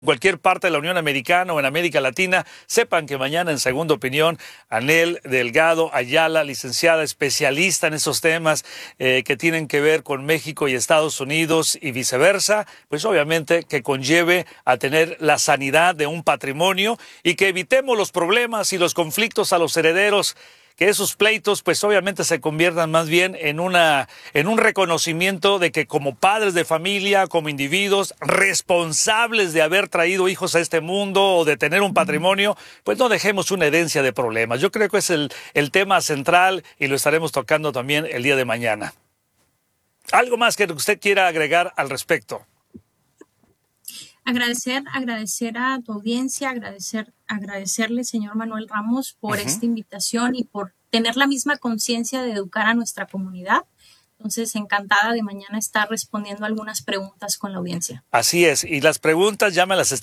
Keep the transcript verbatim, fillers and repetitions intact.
cualquier parte de la Unión Americana o en América Latina, sepan que mañana en Segunda Opinión, Anel Delgado Ayala, licenciada especialista en esos temas eh, que tienen que ver con México y Estados Unidos y viceversa, pues obviamente que conlleve a tener la sanidad de un patrimonio y que evitemos los problemas y los conflictos a los herederos, que esos pleitos pues obviamente se conviertan más bien en una en un reconocimiento de que como padres de familia, como individuos responsables de haber traído hijos a este mundo o de tener un patrimonio, pues no dejemos una herencia de problemas. Yo creo que es el, el tema central y lo estaremos tocando también el día de mañana. ¿Algo más que usted quiera agregar al respecto? Agradecer, agradecer a tu audiencia, agradecer, agradecerle, señor Manuel Ramos, por uh-huh. esta invitación y por tener la misma conciencia de educar a nuestra comunidad. Entonces, encantada de mañana estar respondiendo algunas preguntas con la audiencia. Así es, y las preguntas ya me las